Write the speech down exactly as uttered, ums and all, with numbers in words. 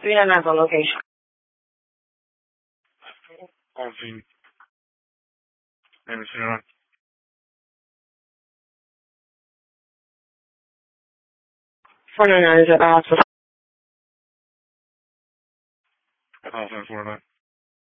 three nine nine for location. On scene. Name is three nine nine. four nine nine is at the hospital. House four nine.